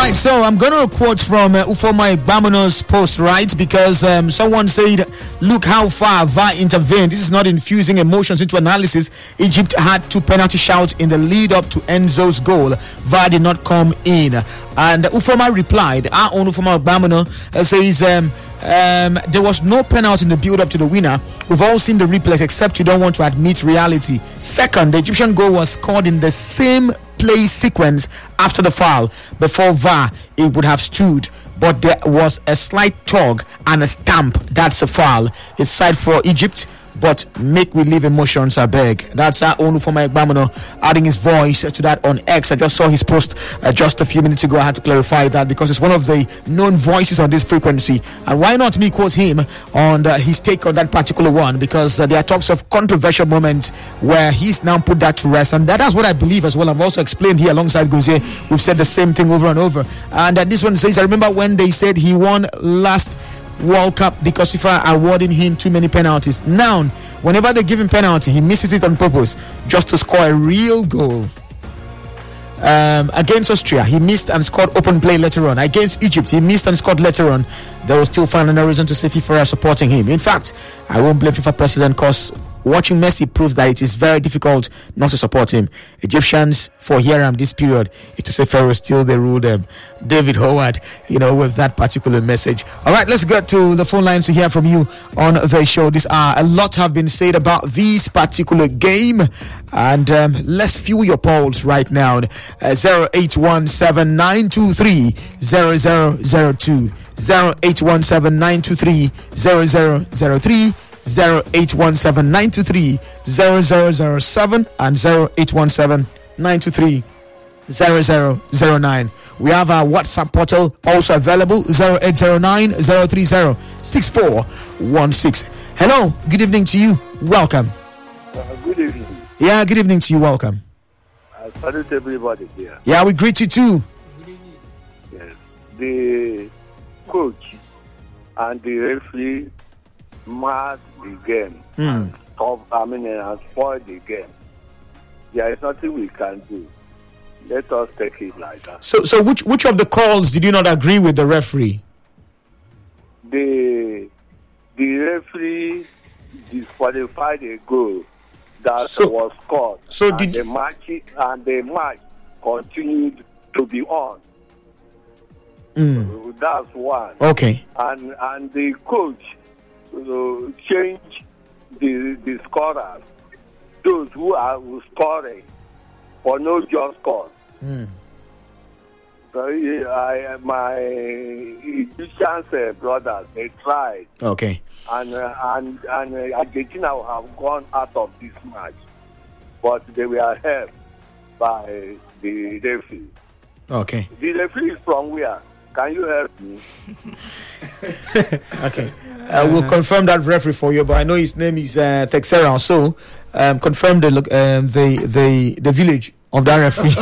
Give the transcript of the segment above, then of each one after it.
right, so I'm going to quote from Ufoma Igbamuno's post, right? Because someone said, look how far VAR intervened. This is not infusing emotions into analysis. Egypt had 2 penalty shouts in the lead up to Enzo's goal. VAR did not come in. And Ufoma replied, our own Ufoma Igbamuno says, there was no penalty in the build up to the winner. We've all seen the replays, except you don't want to admit reality. Second, the Egyptian goal was scored in the same play sequence after the foul. Before VAR, it would have stood, but there was a slight tug and a stamp. That's a foul. It's side for Egypt, but make we leave emotions, I beg. That's our own for my Igbamuno adding his voice to that on X. I just saw his post just a few minutes ago. I had to clarify that because it's one of the known voices on this frequency. And why not me quote him on his take on that particular one? Because there are talks of controversial moments where he's now put that to rest. And that's what I believe as well. I've also explained here alongside Gozie. We've said the same thing over and over. And this one says, I remember when they said he won last World Cup because FIFA awarding him too many penalties. Now, whenever they give him penalty, he misses it on purpose just to score a real goal. Against Austria, he missed and scored open play later on. Against Egypt, he missed and scored later on. They will still find no reason to say FIFA are supporting him. In fact, I won't blame FIFA president because watching Messi proves that it is very difficult not to support him. Egyptians, for Hiram this period, it to say Pharaoh still they rule them. David Howard, with that particular message. All right, let's get to the phone lines to hear from you on the show. A lot have been said about this particular game, and let's fuel your polls right now. 0817-923-0002, 0817-923-0003, 0817-923-0007 and 0817-923-0009. We have our WhatsApp portal also available, 0809-030-6416. Hello, good evening to you. Welcome. Good evening. Yeah, good evening to you. Welcome. I salute everybody here. Yeah, we greet you too. Yes. The coach and the referee mark the game and spoil the game. There is nothing we can do. Let us take it like that. So which of the calls did you not agree with the referee? The referee disqualified a goal that was scored. So and the match continued to be on. That's one. Okay. And the coach change the scorers, those who are scoring for no just cause. So my Egyptian brothers, they tried. Okay. And Argentina have gone out of this match, but they were helped by the referee. Okay. The referee is from where? Can you help me? Okay. We'll confirm that referee for you, but I know his name is Texera. So confirm the village of that referee.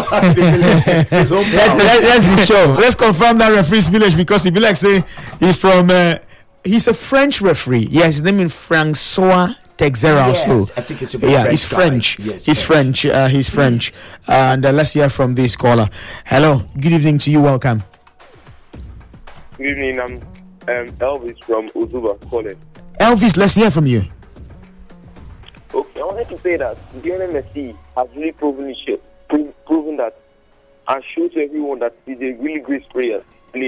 Let's be sure. Let's confirm that referee's village because he'd be like say he's from he's a French referee. Yeah, his name is Francois Texera. Yes, so I think it's he's French. Yes, he's French. He's French. And let's hear from this caller. Hello. Good evening to you. Welcome. Good evening, I'm Elvis from Uzuba calling. Elvis, let's hear from you. Okay, I wanted to say that Lionel Messi has really proven that and shown to everyone that he's a really great player.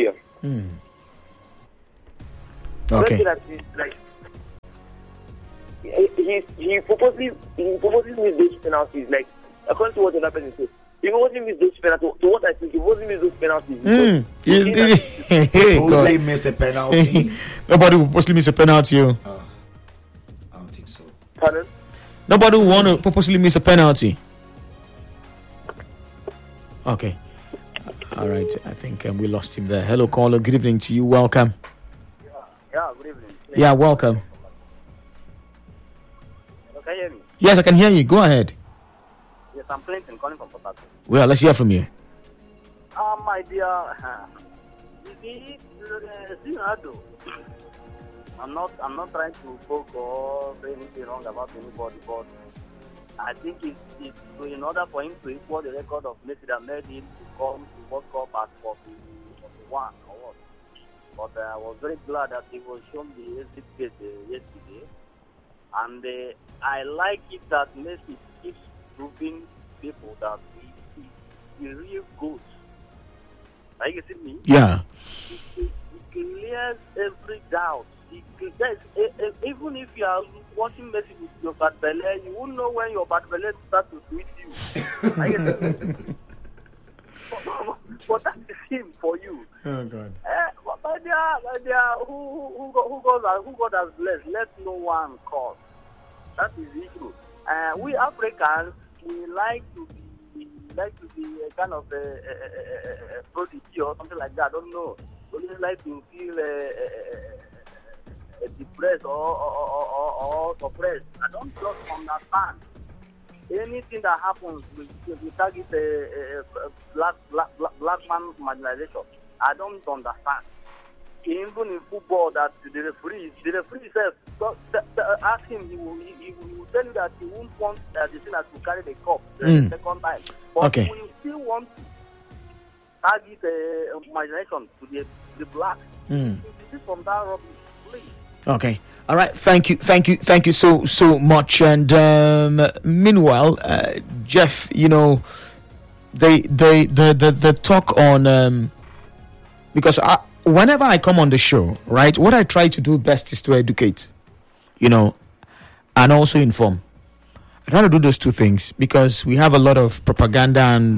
Okay. That he's like he purposely missed those penalties. Like according to what the other person said. He wasn't miss those penalties. To what I think, he wasn't miss those penalties. Purposely miss a penalty. Nobody will purposely miss a penalty. I don't think so. Pardon? Nobody will want to purposely miss a penalty. Okay. All right. I think we lost him there. Hello, caller. Good evening to you. Welcome. Yeah, good evening. Yeah, welcome. Can you hear me? Yes, I can hear you. Go ahead. Yes, I'm Clinton calling from Port Harcourt. Well, let's hear from you. My dear, Ronaldo. I'm not trying to poke or say anything wrong about anybody, but I think it's in order for him to equal the record of Messi that made him to come to World Cup at 40 one or what. But I was very glad that he was shown the exit gate yesterday. And I like it that Messi keeps proving people that he real good. Are you getting me? Yeah. He clears every doubt. Even if you are watching Messi with your bad belly, you won't know when your bad belly starts to sweet you. Are you getting me? But that's the same for you. Oh God. My dear, who God has blessed, let no one cause. That is the issue. We Africans, we like to be a kind of a prodigy or something like that. I don't know. We like to feel depressed or suppressed. I don't just understand. Anything that happens, we target a black man marginalization. I don't understand. Even in football, that the referee says, ask him, he will tell you that he won't want the sinners to carry the cup the second time. But Okay. we still want to target marginalization to the black. This is from that rubbish, please. Okay. All right. Thank you so much. And meanwhile, Jeff, you know, the talk on because whenever I come on the show, right, what I try to do best is to educate, you know, and also inform. I try to do those two things because we have a lot of propaganda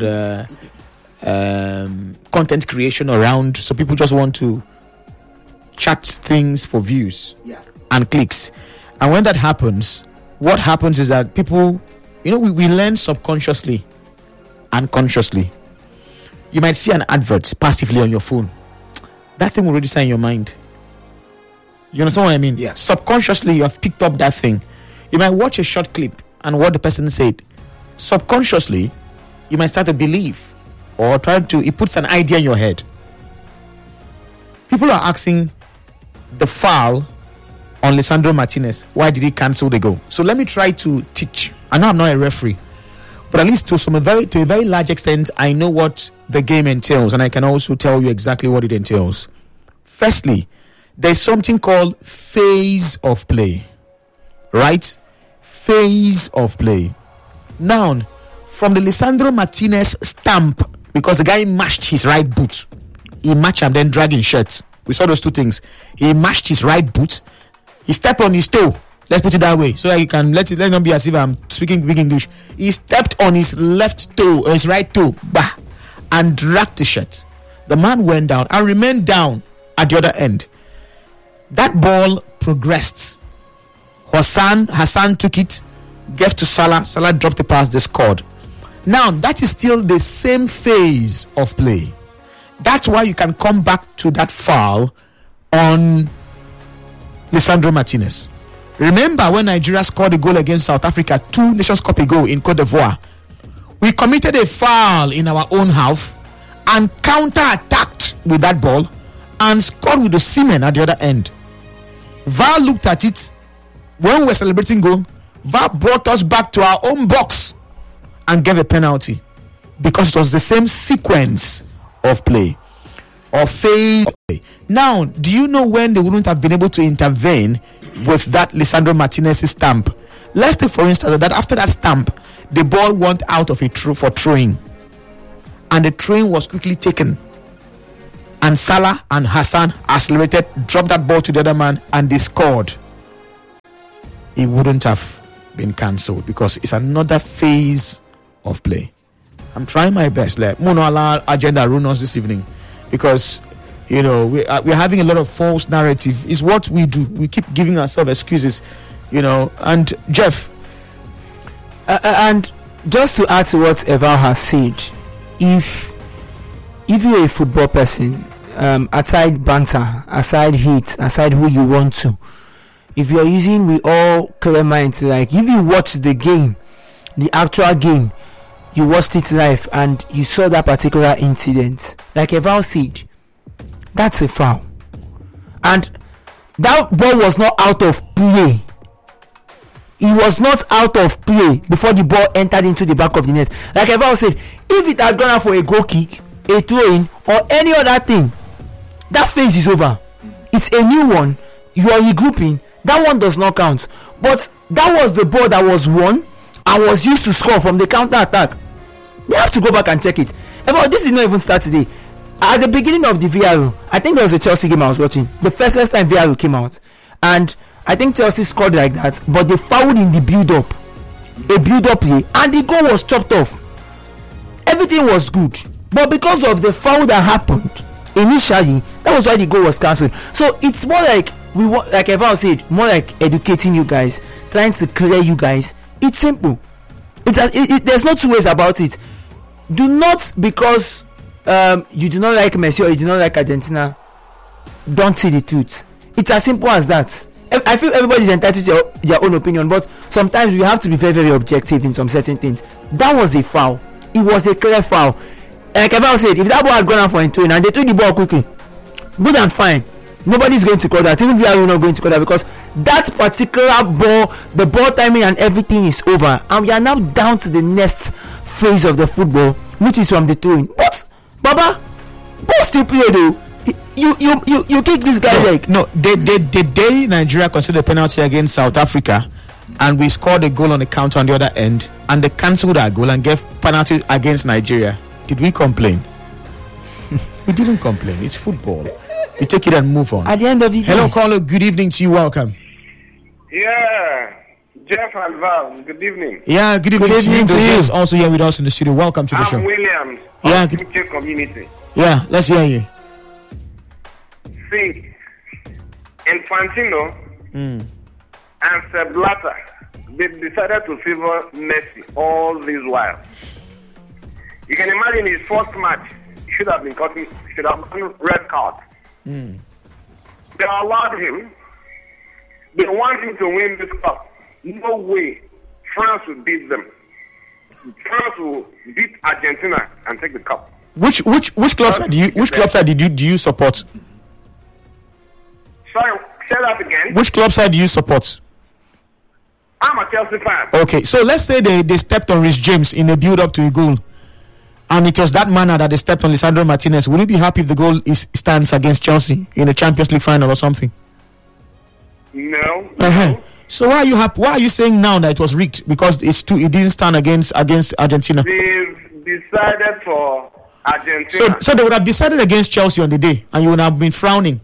and content creation around, so people just want to chat things for views and clicks. And when that happens, what happens is that people, you know, we learn subconsciously and consciously. You might see an advert passively on your phone. That thing will register in your mind. You understand what I mean? Yeah. Subconsciously, you have picked up that thing. You might watch a short clip and what the person said. Subconsciously, you might start to believe or it puts an idea in your head. People are asking the foul on Lisandro Martinez. Why did he cancel the goal? So let me try to teach. I know I'm not a referee, but at least to a very large extent, I know what the game entails, and I can also tell you exactly what it entails. Firstly, there's something called phase of play, right? Phase of play. Now, from the Lisandro Martinez stamp, because the guy mashed his right boot, he matched and then dragging shirt. We saw those two things. He mashed his right boot. He stepped on his toe. Let's put it that way, so that you can let it not be as if I'm speaking big English. He stepped on his left toe, or his right toe, and dragged the shirt. The man went down and remained down at the other end. That ball progressed. Hassan took it, gave to Salah. Salah dropped the pass. They scored. Now that is still the same phase of play. That's why you can come back to that foul on Lisandro Martinez. Remember when Nigeria scored a goal against South Africa, 2 Nations Cup ago in Cote d'Ivoire? We committed a foul in our own half and counter-attacked with that ball and scored with the seamen at the other end. VAR looked at it. When we were celebrating goal, VAR brought us back to our own box and gave a penalty because it was the same sequence of play or phase of play. Now, do you know when they wouldn't have been able to intervene with that Lisandro Martinez stamp? Let's take for instance that after that stamp, the ball went out of for throwing, and the throwing was quickly taken, and Salah and Hassan accelerated, dropped that ball to the other man, and they scored. It wouldn't have been cancelled because it's another phase of play. I'm trying my best. Let Mono allow agenda ruin us this evening because, you know, we're having a lot of false narrative. It's what we do. We keep giving ourselves excuses, you know. And Jeff, and just to add to what Eval has said, if you're a football person, aside banter, aside hate, aside who you want to, if you're using with all clear minds, like if you watch the game, the actual game, you watched it live and you saw that particular incident, like Eval said, that's a foul, and that ball was not out of play. It was not out of play before the ball entered into the back of the net. Like Eval said, if it had gone out for a goal kick, a throw-in, or any other thing, that phase is over. It's a new one. You are regrouping. That one does not count. But that was the ball that was won and was used to score from the counter attack. They have to go back and check it. But this did not even start today. At the beginning of the VRO, I think there was a Chelsea game I was watching. The first time VRO came out, and I think Chelsea scored like that, but they fouled in the build-up, a build-up play, and the goal was chopped off. Everything was good, but because of the foul that happened initially, that was why the goal was cancelled. So it's more like like Evan said, more like educating you guys, trying to clear you guys. It's simple. There's no two ways about it. Do not, because you do not like Messi or you do not like Argentina, don't see the truth. It's as simple as that. I feel everybody's entitled to their own opinion, but sometimes you have to be very, very objective in some certain things. That was a foul. It was a clear foul. Like Evan said, if that ball had gone out for a twin and they took the ball quickly, good and fine, nobody's going to call that. Even we are not going to call that, because that particular ball, the ball timing and everything is over, and we are now down to the next phase of the football, which is from the twin. But Baba, ball still play though. You kick this guy like no. The day Nigeria considered a penalty against South Africa, and we scored a goal on the counter on the other end, and they cancelled our goal and gave penalty against Nigeria, did we complain? We didn't complain. It's football. We take it and move on. At the end of the day. Hello, caller. Good evening to you. Welcome. Yeah, Jeff and Val. Good evening. Yeah, good evening to you. Those also here with us in the studio. Welcome to the show. I'm Williams. Yeah, UK community. Yeah, let's hear you. See, Infantino and Sepp Blatter, they decided to favor Messi all this while. You can imagine his first match should have been red card. They allowed him. They want him to win this cup. No way France will beat them. France will beat Argentina and take the cup. Which clubs do you support? Sorry, say that again. Which club side do you support? I'm a Chelsea fan. Okay, so let's say they stepped on Reece James in a build-up to a goal, and it was that manner that they stepped on Lisandro Martinez. Will you be happy if the goal stands against Chelsea in a Champions League final or something? No. No. So why are you happy? Why are you saying now that it was rigged? Because it didn't stand against Argentina. They've decided for Argentina. So they would have decided against Chelsea on the day, and you would have been frowning.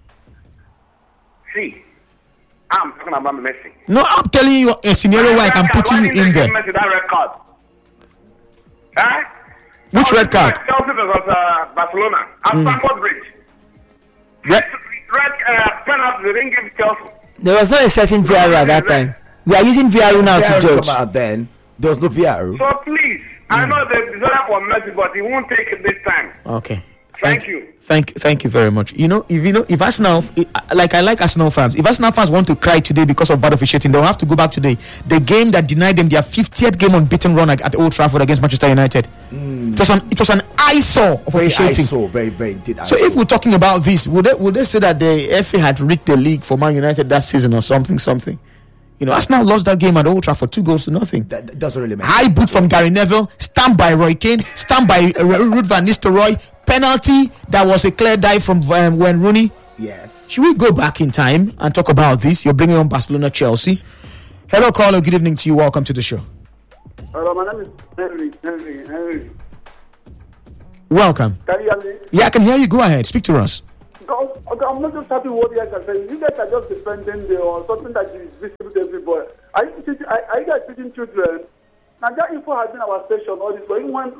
See, I'm talking about Messi. No, I'm telling you a scenario where I can put you in there. Messi that red card. Huh? Which red card? Chelsea versus Barcelona at Stamford Bridge. Red penalty. They didn't give Chelsea. There was not a certain VAR at that time. We are using VAR now to judge. Then there was no VAR. So please, I know they decided for Messi, but he won't take it this time. Okay. Thank you. Thank you very much. If Arsenal, I like Arsenal fans. If Arsenal fans want to cry today because of bad officiating, they'll have to go back today. The game that denied them their 50th game unbeaten run at Old Trafford against Manchester United. It was an eyesore of officiating. Very, very did. So if we're talking about this, would they say that the FA had rigged the league for Man United that season or something? Arsenal lost that game at Old Trafford 2-0. That doesn't really make high sense. boot from Gary Neville, stamped by Roy Keane, stamped by Ruud van Nistelrooy, penalty that was a clear dive from Wayne Rooney. Yes. Should we go back in time and talk about this? You're bringing on Barcelona, Chelsea. Hello, caller. Good evening to you. Welcome to the show. Hello, my name is Henry. Welcome. Can you hear me? Yeah, I can hear you. Go ahead. Speak to us. I'm not just happy with what you guys are saying. You guys are just defending something that is visible to everybody. Are you guys teaching children? Now that info has been our station all this, but you want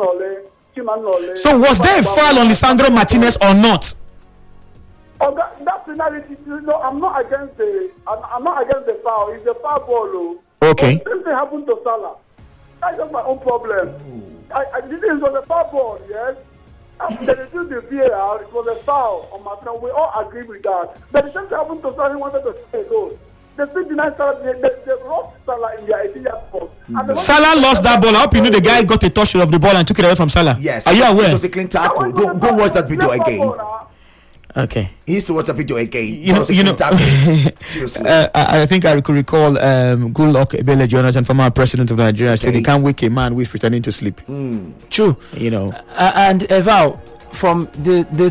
So was there a foul on Lisandro Martinez or not? That penalty, I'm not against the foul. It's a foul ball. Okay. If it happened to Salah, that's just my own problem. This was a foul ball, yes. After they reduced the VAR, it was a foul on Martinez. We all agree with that. But the same thing happened to Salah. He wanted to say goal. They still denied Salah. They lost Salah in their 18-year spot. Salah lost that ball. I hope you know the guy got a touch of the ball and took it away from Salah. Yes. Are you aware? It was a clean tackle. Go watch that video again. Okay. He used to watch the video again. Seriously. I think I could recall good luck Ebele Jonathan, former president of Nigeria, said he can't wake a man who is pretending to sleep. True. You know. And Eval, from the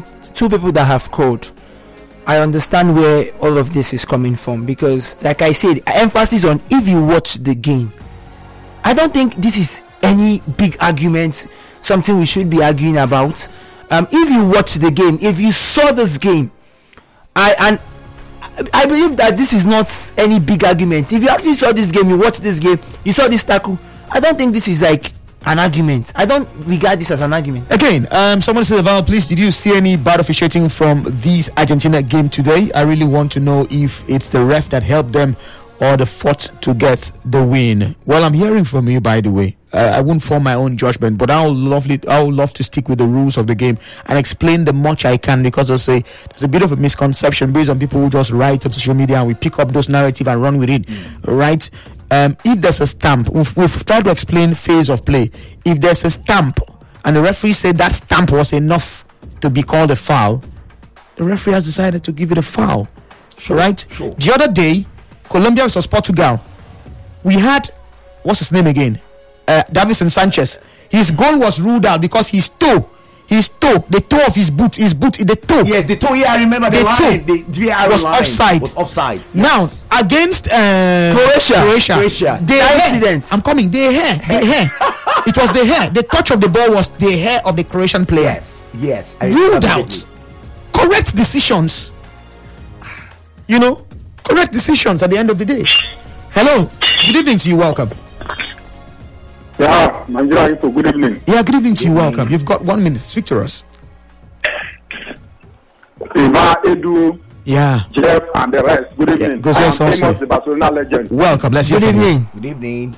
two people that have called, I understand where all of this is coming from, because like I said, emphasis on if you watch the game. I don't think this is any big argument, something we should be arguing about. If you watch the game, if you saw this game, I believe that this is not any big argument. If you actually saw this game, you watched this game, you saw this tackle, I don't think this is like an argument. I don't regard this as an argument. Again, someone said, Val, please, did you see any bad officiating from this Argentina game today? I really want to know if it's the ref that helped them or the fought to get the win. Well, I'm hearing from you, by the way. I won't form my own judgment, but I would love to stick with the rules of the game and explain the much I can, because I say there's a bit of a misconception based on people who just write on social media and we pick up those narratives and run with it, right? If there's a stamp, we've tried to explain phase of play. If there's a stamp and the referee said that stamp was enough to be called a foul, the referee has decided to give it a foul, right? Sure. The other day, Colombia versus Portugal, we had, what's his name again? Davison Sanchez. His goal was ruled out because the toe of his boot, the toe. Yes, the toe. Yeah, I remember the line. The VAR was line offside. Was offside. Yes. Now against Croatia. The hair. I'm coming. The hair. It was the hair. The touch of the ball was the hair of the Croatian player. Yes. Ruled out. Correct decisions. Correct decisions at the end of the day. Hello. Good evening to you. Welcome. Yeah, Nigeria, good evening. Yeah, good evening to you. Welcome. You've got 1 minute. Speak to us. Eva, Edu, Jeff, and the rest. Good evening. I am famous the Barcelona legend. Welcome. Let's hear from you. Good evening.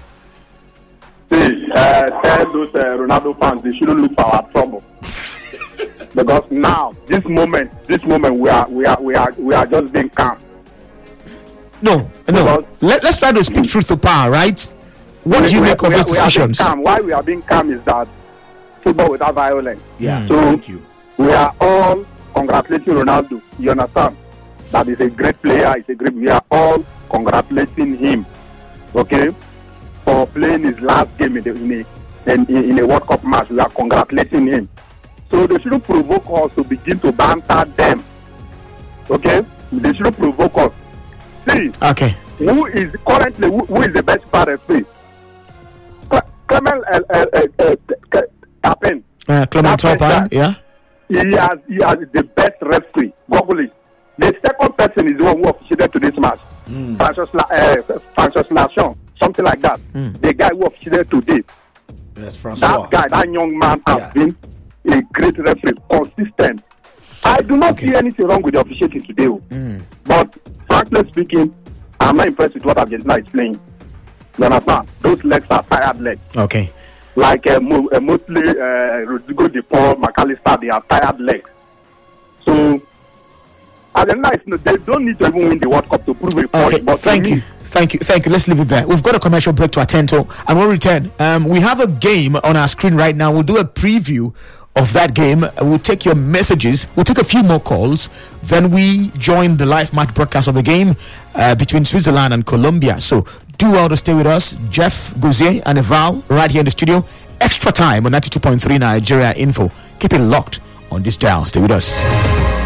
Tell those Ronaldo fans they shouldn't look for our trouble. Because now, this moment, we are just being calm. No. Let's try to speak truth to power, right? What do you make of those decisions? Why we are being calm is that football without violence. Yeah. So Thank you. we are all congratulating Ronaldo. You understand? That is a great player. We are all congratulating him. Okay, for playing his last game in a World Cup match. We are congratulating him. So they shouldn't provoke us to begin to banter them. Okay, they shouldn't provoke us. See. Okay. Who is the best referee? Clement Turpin. Clement Turpin, yeah. He has the best referee. Google it. The second person is the one who officiated to this match. Francois Lachon, something like that. The guy who officiated today. Yes, Francois. That young man has been a great referee, consistent. I do not see anything wrong with the officiating today. But frankly speaking, I'm not impressed with what Argentina is playing. You understand? Those legs are tired legs. Okay. Like mostly Rodrigo De Paul, McAllister, they are tired legs. So Argentina, they don't need to even win the World Cup to prove a point. Okay. Thank you. Let's leave it there. We've got a commercial break to attend to, and we'll return. We have a game on our screen right now. We'll do a preview of that game. We'll take your messages. We'll take a few more calls. Then we join the live match broadcast of the game between Switzerland and Colombia. So do well to stay with us. Jeff, Gauzier, and Eval right here in the studio. Extra time on 92.3 Nigeria Info. Keep it locked on this dial. Stay with us.